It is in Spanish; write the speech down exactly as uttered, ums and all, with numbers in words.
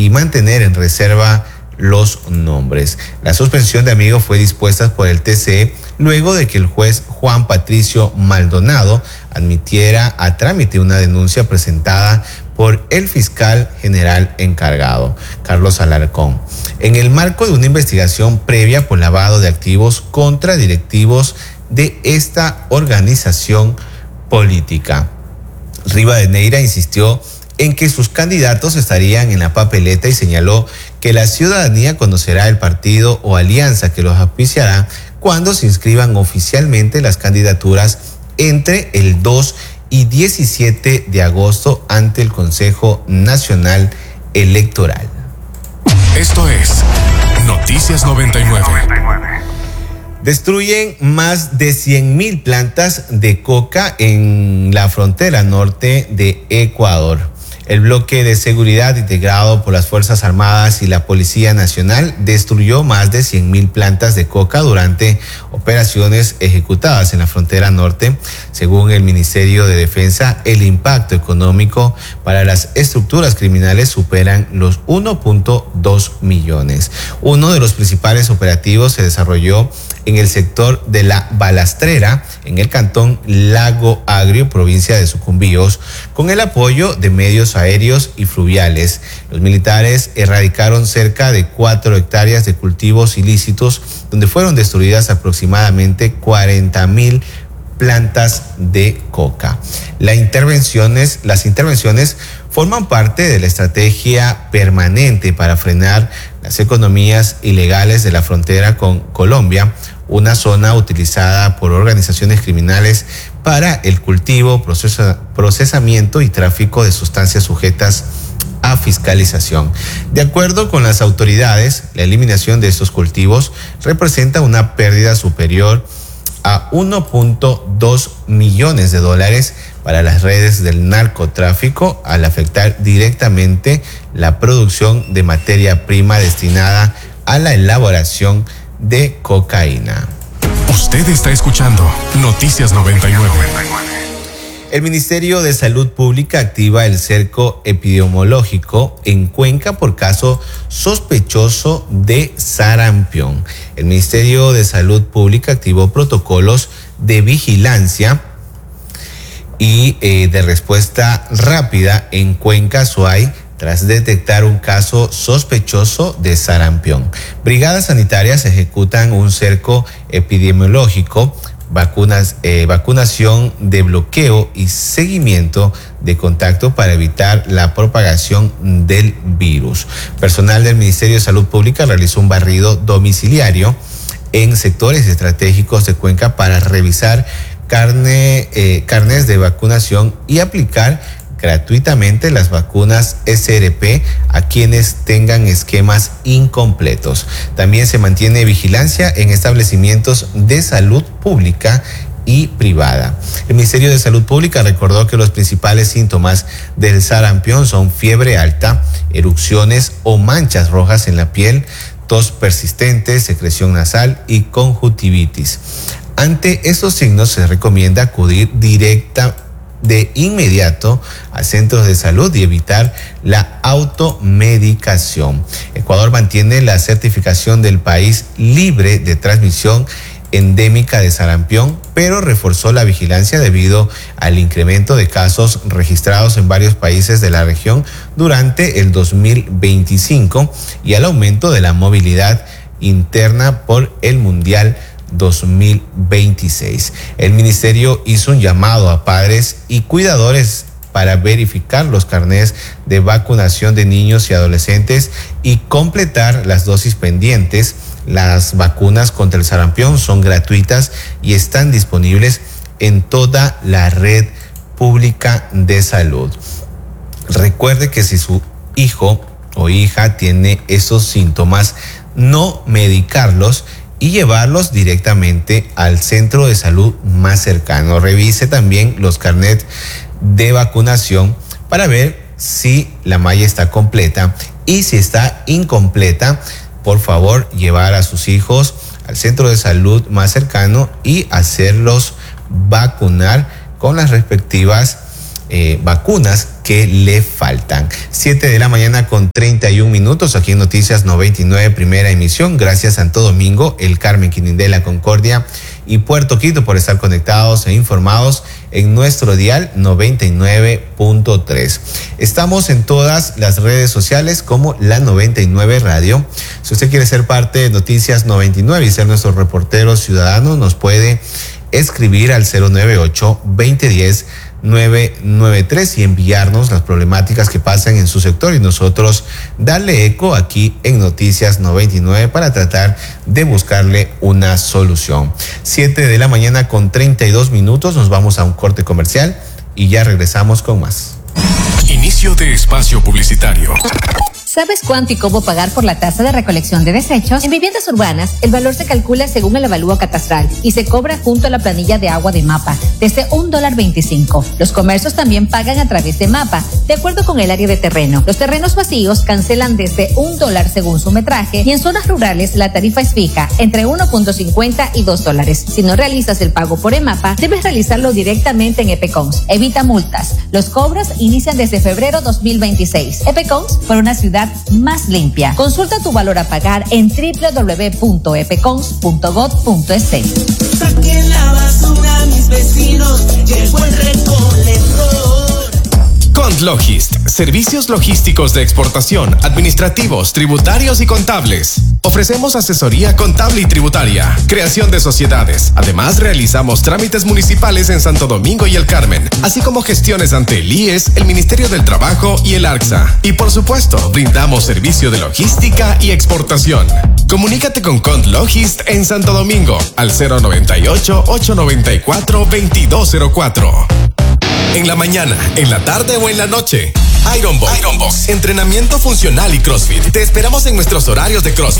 y mantener en reserva los nombres. La suspensión de Amigo fue dispuesta por el T C E luego de que el juez Juan Patricio Maldonado admitiera a trámite una denuncia presentada por el fiscal general encargado, Carlos Alarcón, en el marco de una investigación previa por lavado de activos contra directivos de esta organización política. Rivadeneira insistió en que sus candidatos estarían en la papeleta y señaló que la ciudadanía conocerá el partido o alianza que los auspiciará cuando se inscriban oficialmente las candidaturas entre el dos y diecisiete de agosto ante el Consejo Nacional Electoral. Esto es Noticias noventa y nueve. Destruyen más de cien mil plantas de coca en la frontera norte de Ecuador. El bloque de seguridad integrado por las Fuerzas Armadas y la Policía Nacional destruyó más de cien mil plantas de coca durante operaciones ejecutadas en la frontera norte. Según el Ministerio de Defensa, el impacto económico para las estructuras criminales superan los uno punto dos millones. Uno de los principales operativos se desarrolló en el sector de La Balastrera, en el cantón Lago Agrio, provincia de Sucumbíos, con el apoyo de medios aéreos y fluviales. Los militares erradicaron cerca de cuatro hectáreas de cultivos ilícitos, donde fueron destruidas aproximadamente cuarenta mil plantas de coca. Las intervenciones, las intervenciones forman parte de la estrategia permanente para frenar las economías ilegales de la frontera con Colombia, una zona utilizada por organizaciones criminales para el cultivo, procesa, procesamiento y tráfico de sustancias sujetas a fiscalización. De acuerdo con las autoridades, la eliminación de estos cultivos representa una pérdida superior a uno punto dos millones de dólares para las redes del narcotráfico, al afectar directamente la producción de materia prima destinada a la elaboración de cocaína. Usted está escuchando Noticias noventa y nueve. El Ministerio de Salud Pública activa el cerco epidemiológico en Cuenca por caso sospechoso de sarampión. El Ministerio de Salud Pública activó protocolos de vigilancia y eh, de respuesta rápida en Cuenca, Suay, tras detectar un caso sospechoso de sarampión. Brigadas sanitarias ejecutan un cerco epidemiológico, vacunas, eh, vacunación de bloqueo y seguimiento de contacto para evitar la propagación del virus. Personal del Ministerio de Salud Pública realizó un barrido domiciliario en sectores estratégicos de Cuenca para revisar carne, eh, carnes de vacunación y aplicar gratuitamente las vacunas S R P a quienes tengan esquemas incompletos. También se mantiene vigilancia en establecimientos de salud pública y privada. El Ministerio de Salud Pública recordó que los principales síntomas del sarampión son fiebre alta, erupciones o manchas rojas en la piel, tos persistente, secreción nasal y conjuntivitis. Ante estos signos se recomienda acudir directa de inmediato a centros de salud y evitar la automedicación. Ecuador mantiene la certificación del país libre de transmisión endémica de sarampión, pero reforzó la vigilancia debido al incremento de casos registrados en varios países de la región durante el dos mil veinticinco y al aumento de la movilidad interna por el Mundial dos mil veintiséis. El ministerio hizo un llamado a padres y cuidadores para verificar los carnés de vacunación de niños y adolescentes y completar las dosis pendientes. Las vacunas contra el sarampión son gratuitas y están disponibles en toda la red pública de salud. Recuerde que si su hijo o hija tiene esos síntomas, no medicarlos y llevarlos directamente al centro de salud más cercano. Revise también los carnets de vacunación para ver si la malla está completa y si está incompleta, por favor llevar a sus hijos al centro de salud más cercano y hacerlos vacunar con las respectivas eh, vacunas que le faltan. siete de la mañana con treinta y un minutos aquí en Noticias noventa y nueve, primera emisión. Gracias Santo Domingo, El Carmen, Quinindela, Concordia y Puerto Quito por estar conectados e informados en nuestro dial noventa y nueve punto tres. Estamos en todas las redes sociales como la noventa y nueve Radio. Si usted quiere ser parte de Noticias noventa y nueve y ser nuestro reportero ciudadano, nos puede escribir al cero nueve ocho, veinte diez, nueve nueve tres y enviarnos las problemáticas que pasan en su sector y nosotros darle eco aquí en Noticias noventa y nueve para tratar de buscarle una solución. siete de la mañana con treinta y dos minutos, nos vamos a un corte comercial y ya regresamos con más. Inicio de espacio publicitario. ¿Sabes cuánto y cómo pagar por la tasa de recolección de desechos? En viviendas urbanas, el valor se calcula según el avalúo catastral y se cobra junto a la planilla de agua de MAPA, desde un dólar veinticinco. Los comercios también pagan a través de MAPA, de acuerdo con el área de terreno. Los terrenos vacíos cancelan desde un dólar según su metraje y en zonas rurales la tarifa es fija, entre uno punto cincuenta y dos dólares. Si no realizas el pago por EMAPA, debes realizarlo directamente en EPECONS. Evita multas. Los cobros inician desde febrero dos mil veintiséis. EPECONS, por una ciudad más limpia. Consulta tu valor a pagar en doble u doble u doble u punto epecons punto gov punto es. Saquen la basura, mis vecinos, llegó el recolector. Contlogist, servicios logísticos de exportación, administrativos, tributarios y contables. Ofrecemos asesoría contable y tributaria, creación de sociedades. Además, realizamos trámites municipales en Santo Domingo y El Carmen, así como gestiones ante el I E S, el Ministerio del Trabajo y el ARCSA. Y por supuesto, brindamos servicio de logística y exportación. Comunícate con Contlogist en Santo Domingo al cero noventa y ocho, ocho noventa y cuatro, veintidós cero cuatro. En la mañana, en la tarde o en la noche. Ironbox. Ironbox. Entrenamiento funcional y CrossFit. Te esperamos en nuestros horarios de CrossFit.